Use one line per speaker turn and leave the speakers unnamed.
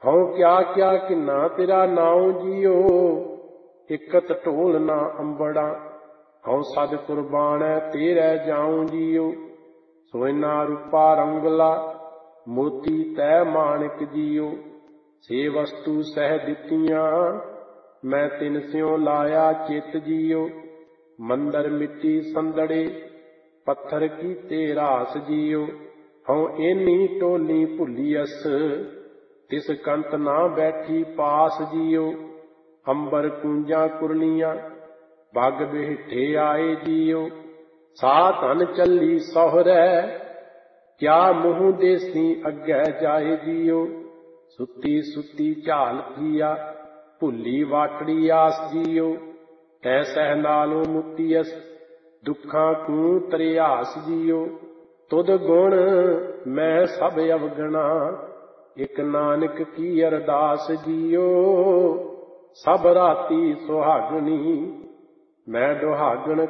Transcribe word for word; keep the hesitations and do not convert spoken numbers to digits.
ਹਉ ਕਿਆ ਕਿਆ ਕਿੰਨਾ ਤੇਰਾ ਨਾਉ ਜੀਓ, ਇਕਤ ਢੋਲ ਨਾ ਅੰਬੜਾ। ਹਉ ਸਦ ਕੁਰਬਾਨੈ ਤੇਰੇ ਜਾਉ ਜੀਓ, ਸੋਇਨਾ ਰੂਪਾ ਰੰਗਲਾ ਮੋਤੀ ਤੈ ਮਾਣਿਕ ਜੀਓ। ਸੇ ਵਸਤੂ ਸਹਿ ਦਿੱਤੀਆਂ ਮੈਂ ਤਿਨ ਸਿਉ ਲਾਇਆ ਚਿੱਤ ਜੀਓ, ਮੰਦਰ ਮਿੱਟੀ ਸੰਦੜੇ ਪੱਥਰ ਕੀਤੇ ਰਾਸ ਜੀਓ। ਹਉ ਏਨੀ ਟੋਲੀ ਭੁੱਲੀਅਸ ਤਿਸ ਕੰਤ ਨਾ ਬੈਠੀ ਪਾਸ ਜੀਓ, ਅੰਬਰ ਕੂੰਜਾਂ ਕੁਰਲੀਆਂ ਬੱਗ ਬਿਹਠੇ ਆਏ ਜੀਓ। ਸਾ ਧਨ ਚੱਲੀ ਸਹੁਰੈ ਕਿਆ ਮੂੰਹ ਦੇਸੀ ਅੱਗੇ ਜਾਏ ਜੀਓ, ਸੁੱਤੀ ਸੁੱਤੀ ਝਾਲ ਕੀਆ ਭੁੱਲੀ ਵਾਟੜੀ ਆਸ ਜੀਓ। ਤੈ ਸਹਿ ਨਾਲੋਂ ਮੁਕਤੀਅਸ ਦੁੱਖਾਂ ਕੂ ਤਰਿਆਸ ਜੀਓ, ਤੁਧ ਗੁਣ ਮੈਂ ਸਭ ਅਵਗਣਾ ਇਕ ਨਾਨਕ ਕੀ ਅਰਦਾਸ ਜੀਓ। ਸਭ ਰਾਤੀ ਸੁਹਾਗਣੀ ਮੈਂ ਦੁਹਾਗਣ